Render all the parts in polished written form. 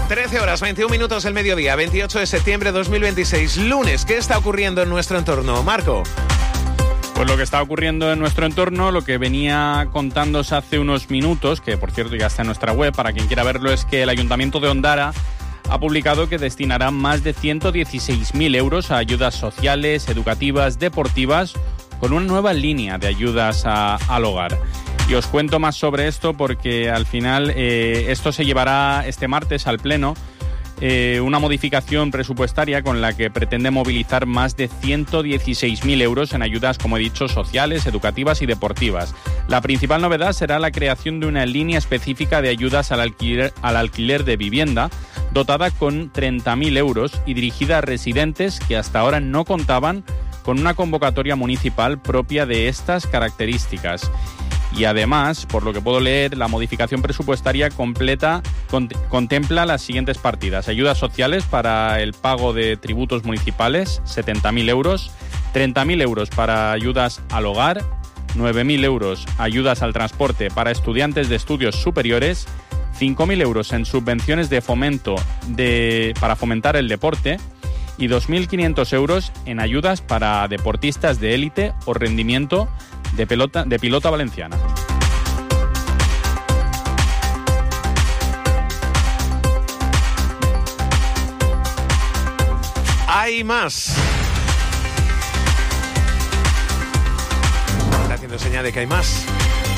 13 horas, 21 minutos el mediodía, 28 de septiembre de 2026, lunes. ¿Qué está ocurriendo en nuestro entorno, Marco? Pues lo que está ocurriendo en nuestro entorno, lo que venía contándose hace unos minutos, que por cierto ya está en nuestra web, para quien quiera verlo, es que el Ayuntamiento de Ondara ha publicado que destinará más de 116.000 euros a ayudas sociales, educativas, deportivas, con una nueva línea de ayudas al hogar. Y os cuento más sobre esto porque al final esto se llevará este martes al Pleno, una modificación presupuestaria con la que pretende movilizar más de 116.000 euros en ayudas, como he dicho, sociales, educativas y deportivas. La principal novedad será la creación de una línea específica de ayudas al alquiler de vivienda, dotada con 30.000 euros y dirigida a residentes que hasta ahora no contaban con una convocatoria municipal propia de estas características. Y además, por lo que puedo leer, la modificación presupuestaria completa contempla las siguientes partidas: ayudas sociales para el pago de tributos municipales, 70.000 euros, 30.000 euros para ayudas al hogar, 9.000 euros ayudas al transporte para estudiantes de estudios superiores, 5.000 euros en subvenciones de fomento para fomentar el deporte y 2.500 euros en ayudas para deportistas de élite o rendimiento de pilota valenciana. Hay más. Está haciendo señal de que hay más.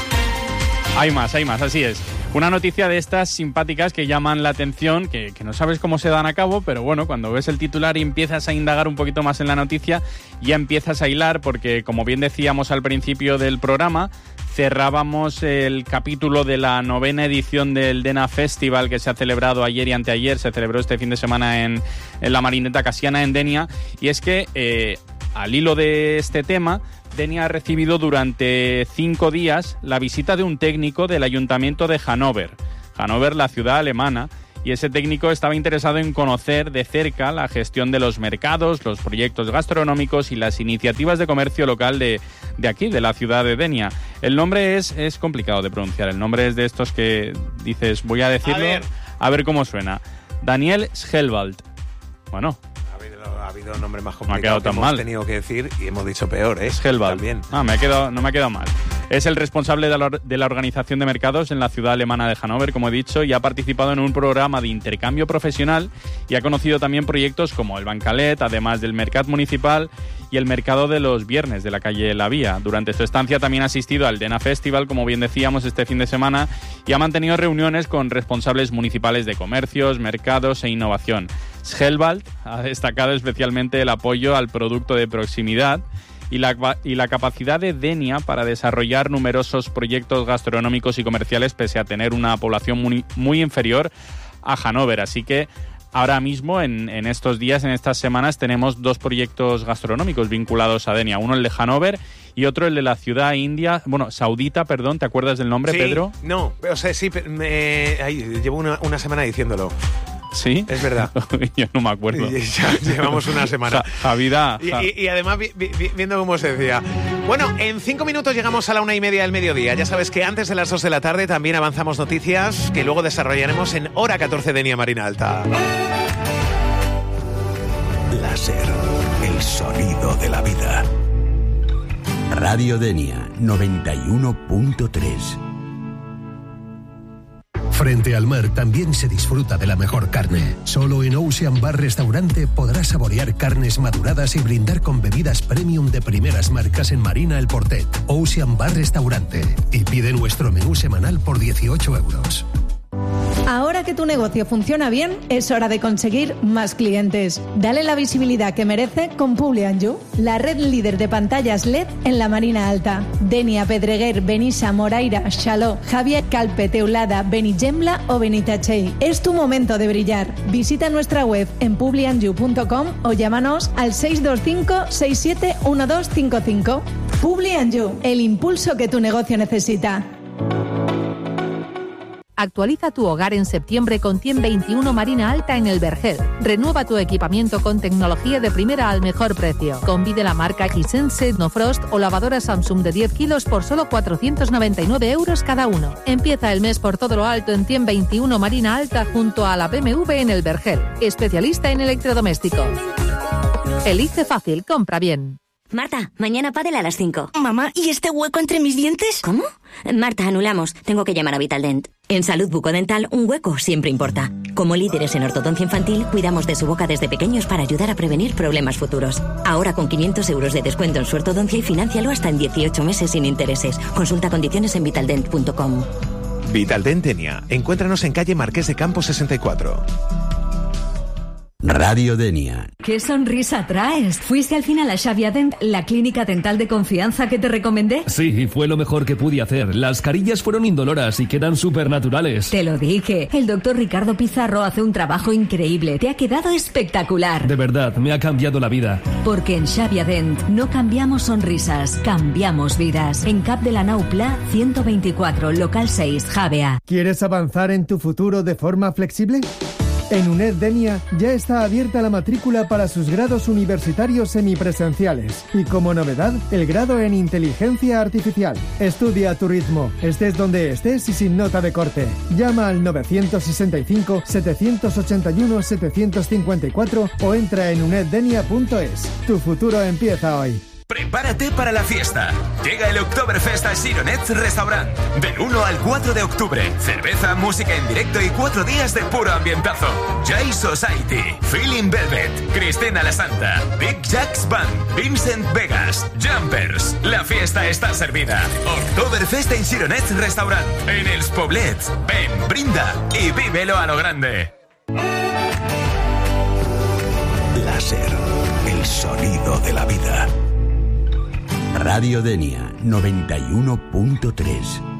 Hay más, así es. Una noticia de estas simpáticas que llaman la atención, que no sabes cómo se dan a cabo, pero bueno, cuando ves el titular y empiezas a indagar un poquito más en la noticia, ya empiezas a hilar, porque como bien decíamos al principio del programa, cerrábamos el capítulo de la 9ª edición del Dena Festival que se ha celebrado ayer y anteayer. Se celebró este fin de semana en la Marineta Casiana en Denia, y es que al hilo de este tema, Denia ha recibido durante 5 días la visita de un técnico del Ayuntamiento de Hannover, la ciudad alemana, y ese técnico estaba interesado en conocer de cerca la gestión de los mercados, los proyectos gastronómicos y las iniciativas de comercio local de aquí, de la ciudad de Denia. El nombre es complicado de pronunciar, el nombre es de estos que dices, voy a decirlo, a ver cómo suena. Daniel Schellwald. Bueno, ha habido un nombre más complicado que hemos tenido que decir y hemos dicho peor, ¿eh? Schellwald. También. No me ha quedado mal. Es el responsable de la organización de mercados en la ciudad alemana de Hannover, como he dicho, y ha participado en un programa de intercambio profesional y ha conocido también proyectos como el Bancalet, además del Mercat Municipal y el mercado de los viernes de la calle La Vía. Durante su estancia también ha asistido al Dena Festival, como bien decíamos, este fin de semana, y ha mantenido reuniones con responsables municipales de comercios, mercados e innovación. Schellwald ha destacado especialmente el apoyo al producto de proximidad y la capacidad de Denia para desarrollar numerosos proyectos gastronómicos y comerciales pese a tener una población muy inferior a Hannover. Así que ahora mismo, en estos días, en estas semanas, tenemos 2 proyectos gastronómicos vinculados a Denia. Uno el de Hannover y otro el de la ciudad saudita, ¿te acuerdas del nombre, sí, Pedro? No, o sea, sí, llevo una semana diciéndolo. ¿Sí? Es verdad. Yo no me acuerdo. Ya llevamos una semana. Y además, viendo cómo se decía. Bueno, en 5 minutos llegamos a la 1:30 del mediodía. Ya sabes que antes de las 2 de la tarde también avanzamos noticias que luego desarrollaremos en hora 14 de Denia Marina Alta. Láser, el sonido de la vida. Radio Denia 91.3. Frente al mar también se disfruta de la mejor carne. Solo en Ocean Bar Restaurante podrás saborear carnes maduradas y brindar con bebidas premium de primeras marcas en Marina El Portet. Ocean Bar Restaurante. Y pide nuestro menú semanal por 18 euros. Ahora que tu negocio funciona bien, es hora de conseguir más clientes. Dale la visibilidad que merece con Publi&You, la red líder de pantallas LED en la Marina Alta. Denia, Pedreguer, Benissa, Moraira, Xaló, Javier, Calpe, Teulada, Benigembla o Benitachell. Es tu momento de brillar. Visita nuestra web en publiandyou.com o llámanos al 625 67 1255. Publi&You, el impulso que tu negocio necesita. Actualiza tu hogar en septiembre con 121 Marina Alta en El Vergel. Renueva tu equipamiento con tecnología de primera al mejor precio. Convide la marca Hisense, No Frost o lavadora Samsung de 10 kilos por solo 499 euros cada uno. Empieza el mes por todo lo alto en 121 Marina Alta junto a la BMW en El Vergel. Especialista en electrodomésticos. Elige fácil, compra bien. Marta, mañana pádel a las 5. Mamá, ¿y este hueco entre mis dientes? ¿Cómo? Marta, anulamos. Tengo que llamar a Vitaldent. En salud bucodental, un hueco siempre importa. Como líderes en ortodoncia infantil, cuidamos de su boca desde pequeños para ayudar a prevenir problemas futuros. Ahora con 500 euros de descuento en su ortodoncia y financialo hasta en 18 meses sin intereses. Consulta condiciones en vitaldent.com. Vitaldent Denia. Encuéntranos en calle Marqués de Campos 64. Radio Denia. ¿Qué sonrisa traes? ¿Fuiste al final a Xavia Dent, la clínica dental de confianza que te recomendé? Sí, fue lo mejor que pude hacer. Las carillas fueron indoloras y quedan súper naturales. Te lo dije. El doctor Ricardo Pizarro hace un trabajo increíble. Te ha quedado espectacular. De verdad, me ha cambiado la vida. Porque en Xavia Dent no cambiamos sonrisas, cambiamos vidas. En Cap de la Nau Pla, 124, local 6, Javea. ¿Quieres avanzar en tu futuro de forma flexible? En UNED Denia ya está abierta la matrícula para sus grados universitarios semipresenciales y como novedad, el grado en Inteligencia Artificial. Estudia a tu ritmo, estés donde estés y sin nota de corte. Llama al 965-781-754 o entra en uneddenia.es. Tu futuro empieza hoy. Prepárate para la fiesta. Llega el Oktoberfest a Sironet Restaurant. Del 1 al 4 de octubre. Cerveza, música en directo y 4 días de puro ambientazo. Jay Society, Feeling Velvet, Cristina La Santa, Big Jacks Band, Vincent Vegas, Jumpers. La fiesta está servida. Oktoberfest en Sironet Restaurant. En Els Poblets. Ven, brinda y vívelo a lo grande. Láser, el sonido de la vida. Radio Denia 91.3